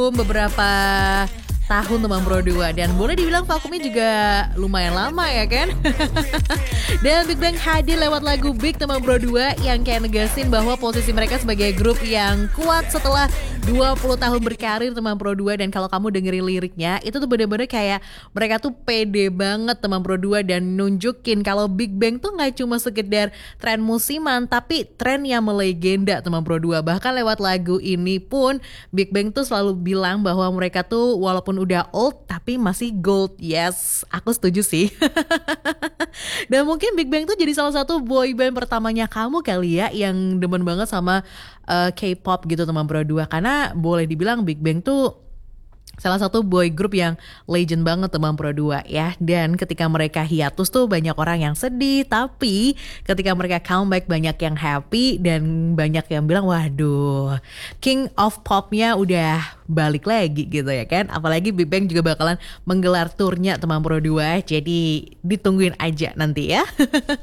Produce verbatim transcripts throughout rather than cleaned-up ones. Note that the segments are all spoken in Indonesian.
Beberapa tahun teman Pro dua dan boleh dibilang vakumnya juga lumayan lama ya kan. Dan Big Bang hadir lewat lagu Big teman Pro dua yang kayak negasin bahwa posisi mereka sebagai grup yang kuat setelah dua puluh tahun berkarir teman Pro dua. Dan kalau kamu dengerin liriknya itu tuh bener-bener kayak mereka tuh pede banget teman Pro dua dan nunjukin kalau Big Bang tuh gak cuma sekedar tren musiman tapi tren yang melegenda teman Pro dua. Bahkan lewat lagu ini pun Big Bang tuh selalu bilang bahwa mereka tuh walaupun udah old tapi masih gold. Yes, aku setuju sih. Dan mungkin Big Bang tuh jadi salah satu boy band pertamanya kamu kali ya yang demen banget sama uh, K-pop gitu teman Pro dua. Karena boleh dibilang Big Bang tuh salah satu boy group yang legend banget teman Pro dua ya. Dan ketika mereka hiatus tuh banyak orang yang sedih, tapi ketika mereka comeback banyak yang happy dan banyak yang bilang waduh, King of Popnya udah balik lagi gitu ya kan. Apalagi Big Bang juga bakalan menggelar turnya teman Pro dua, jadi ditungguin aja nanti ya.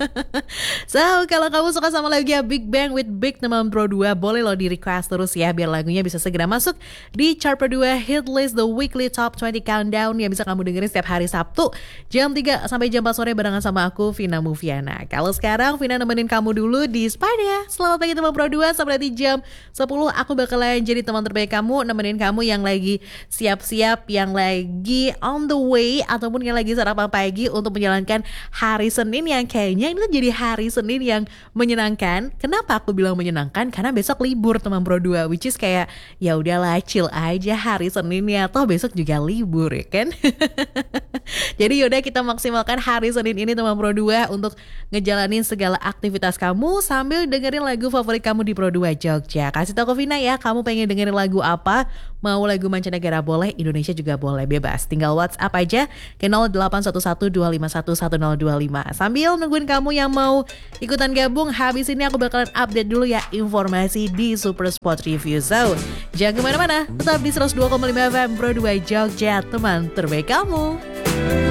So kalau kamu suka sama lagunya Big Bang with Big teman Pro dua, boleh lo di request terus ya biar lagunya bisa segera masuk di chart Pro dua hit list The Weekly Top dua puluh Countdown yang bisa kamu dengerin setiap hari Sabtu jam tiga sampai jam empat sore barengan sama aku Vina Mufiana. Kalau sekarang Vina nemenin kamu dulu di Spada. Selamat pagi teman Pro dua, sampai nanti jam sepuluh aku bakalan jadi teman terbaik kamu, nemenin kamu yang lagi siap-siap, yang lagi on the way ataupun yang lagi sarapan pagi untuk menjalankan hari Senin yang kayaknya ini tuh jadi hari Senin yang menyenangkan. Kenapa aku bilang menyenangkan? Karena besok libur teman Pro dua, which is kayak ya udahlah chill aja hari Senin ya, toh besok juga libur ya kan. Jadi yaudah kita maksimalkan hari Senin ini teman Pro dua untuk ngejalanin segala aktivitas kamu sambil dengerin lagu favorit kamu di Pro dua Jogja. Kasih tau ke Vina ya, kamu pengen dengerin lagu apa? Mau lagu mancanegara boleh, Indonesia juga boleh, bebas. Tinggal WhatsApp aja ke nol delapan satu satu dua lima satu satu nol dua lima. Sambil nungguin kamu yang mau ikutan gabung, habis ini aku bakalan update dulu ya informasi di Super Spot Review Zone. Jangan kemana-mana, tetap di seratus dua koma lima F M Pro dua Jogja, teman terbaik kamu.